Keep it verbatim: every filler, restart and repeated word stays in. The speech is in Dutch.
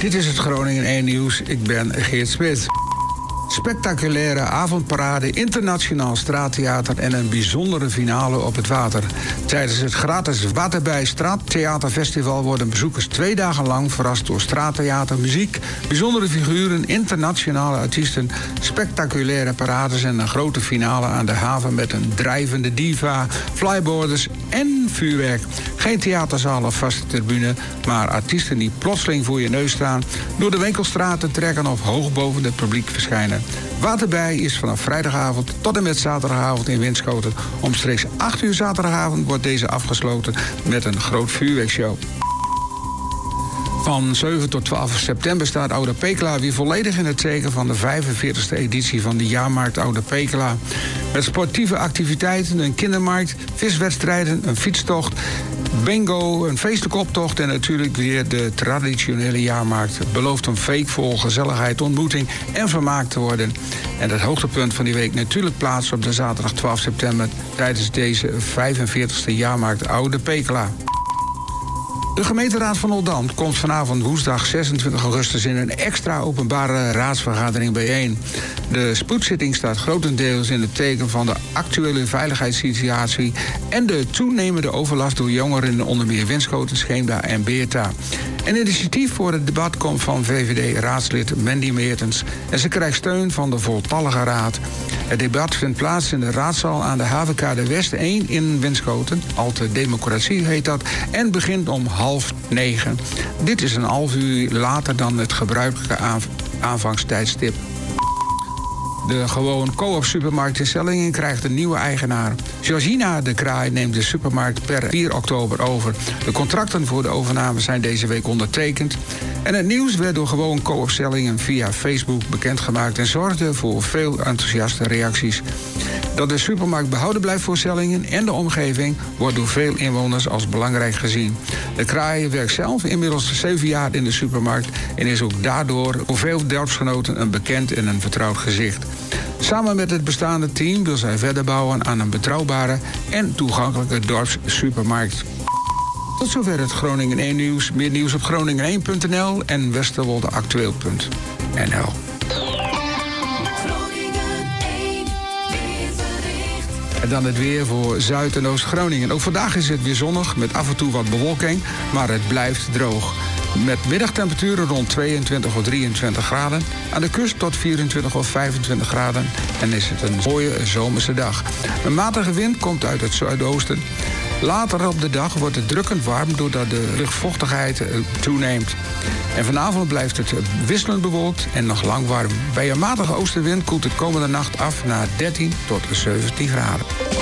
Dit is het Groningen één Nieuws. Ik ben Geert Smit. Spectaculaire avondparade, internationaal straattheater en een bijzondere finale op het water. Tijdens het gratis Waterbij Straattheaterfestival worden bezoekers twee dagen lang verrast door straattheater, muziek, bijzondere figuren, internationale artiesten, spectaculaire parades en een grote finale aan de haven met een drijvende diva, flyboarders en vuurwerk. Geen theaterzaal of vaste tribune, maar artiesten die plotseling voor je neus staan, door de winkelstraten trekken of hoog boven het publiek verschijnen. Waterbij is vanaf vrijdagavond tot en met zaterdagavond in Winschoten. Omstreeks acht uur zaterdagavond wordt deze afgesloten met een groot vuurwerkshow. Van zeven tot twaalf september staat Oude Pekela weer volledig in het teken van de vijfenveertigste editie van de jaarmarkt Oude Pekela. Met sportieve activiteiten, een kindermarkt, viswedstrijden, een fietstocht, bingo, een feestelijke optocht en natuurlijk weer de traditionele jaarmarkt. Het belooft een week vol gezelligheid, ontmoeting en vermaak te worden. En het hoogtepunt van die week natuurlijk plaats op de zaterdag twaalf september tijdens deze vijfenveertigste jaarmarkt Oude Pekela. De gemeenteraad van Oldambt komt vanavond woensdag zesentwintig augustus in een extra openbare raadsvergadering bijeen. De spoedzitting staat grotendeels in het teken van de actuele veiligheidssituatie en de toenemende overlast door jongeren in onder meer Winschoten, Scheemda en Beerta. Een initiatief voor het debat komt van V V D-raadslid Mandy Meertens en ze krijgt steun van de voltallige raad. Het debat vindt plaats in de raadzaal aan de Havenkade West één in Winschoten. Alte Democratie heet dat. En begint om half negen. Dit is een half uur later dan het gebruikelijke aanv- aanvangstijdstip. De gewoon co-op supermarkt in Sellingen krijgt een nieuwe eigenaar. Georgina de Kraai neemt de supermarkt per vier oktober over. De contracten voor de overname zijn deze week ondertekend. En het nieuws werd door gewoon co-op Sellingen via Facebook bekendgemaakt en zorgde voor veel enthousiaste reacties. Dat de supermarkt behouden blijft voor Sellingen en de omgeving wordt door veel inwoners als belangrijk gezien. De Kraai werkt zelf inmiddels zeven jaar in de supermarkt en is ook daardoor voor veel dorpsgenoten een bekend en een vertrouwd gezicht. Samen met het bestaande team wil zij verder bouwen aan een betrouwbare en toegankelijke dorpssupermarkt. Tot zover het Groningen één Nieuws. Meer nieuws op groningen één punt n l en westerwoldeactueel punt n l. En dan het weer voor Zuid- en Oost-Groningen. Ook vandaag is het weer zonnig met af en toe wat bewolking, maar het blijft droog. Met middagtemperaturen rond tweeëntwintig of drieëntwintig graden. Aan de kust tot vierentwintig of vijfentwintig graden. En is het een mooie zomerse dag. Een matige wind komt uit het zuidoosten. Later op de dag wordt het drukkend warm doordat de luchtvochtigheid toeneemt. En vanavond blijft het wisselend bewolkt en nog lang warm. Bij een matige oostenwind koelt het komende nacht af naar dertien tot zeventien graden.